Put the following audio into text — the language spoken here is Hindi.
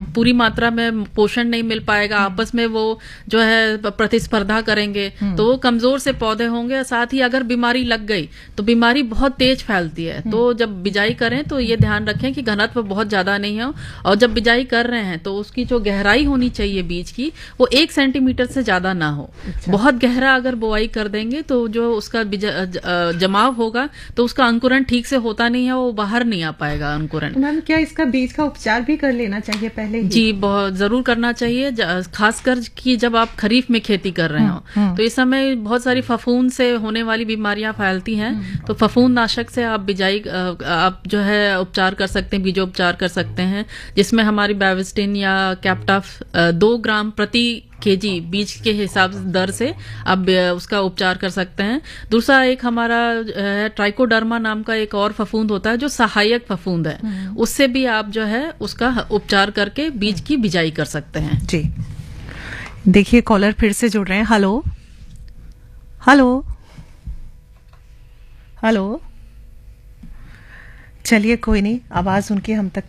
पूरी मात्रा में पोषण नहीं मिल पाएगा, आपस में वो जो है प्रतिस्पर्धा करेंगे, तो वो कमजोर से पौधे होंगे। साथ ही अगर बीमारी लग गई तो बीमारी बहुत तेज फैलती है। तो जब बिजाई करें तो ये ध्यान रखें कि घनत्व बहुत ज्यादा नहीं हो, और जब बिजाई कर रहे हैं तो उसकी जो गहराई होनी चाहिए बीज की वो 1 सेंटीमीटर से ज्यादा ना हो। बहुत गहरा अगर बुआई कर देंगे तो जो उसका जमाव होगा तो उसका अंकुरण ठीक से होता नहीं है, वो बाहर नहीं आ पाएगा अंकुरण। तो मैम क्या इसका बीज का उपचार भी कर लेना चाहिए पहले ही? जी, बहुत जरूर करना चाहिए, खासकर कि जब आप खरीफ में खेती कर रहे हो। तो इस समय बहुत सारी फफूंद से होने वाली बीमारियां फैलती हैं, तो फफूंद नाशक से आप बिजाई आप जो है उपचार कर सकते हैं, बीजोपचार कर सकते हैं, जिसमें हमारी बैविस्टिन या कैप्टाफ 2 ग्राम प्रति केजी बीज के हिसाब दर से आप उसका उपचार कर सकते हैं। दूसरा एक हमारा ट्राइकोडर्मा नाम का एक और फफूंद होता है जो सहायक फफूंद है, उससे भी आप जो है उसका उपचार करके बीज की बिजाई कर सकते हैं। जी, देखिए कॉलर फिर से जुड़ रहे हैं। हेलो हेलो हेलो, चलिए कोई नहीं, आवाज उनकी हम तक